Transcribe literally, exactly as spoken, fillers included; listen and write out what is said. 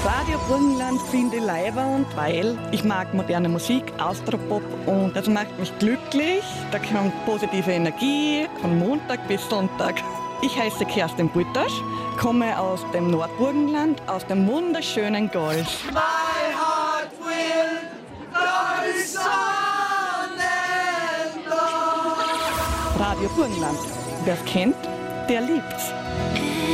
Radio Burgenland finde ich leibernd, weil ich mag moderne Musik, Austropop und das macht mich glücklich. Da kommt positive Energie von Montag bis Sonntag. Ich heiße Kerstin Bultasch, komme aus dem Nordburgenland, aus dem wunderschönen Golf. My heart will go on and on. Radio Burgenland. Wer es kennt, der liebt's.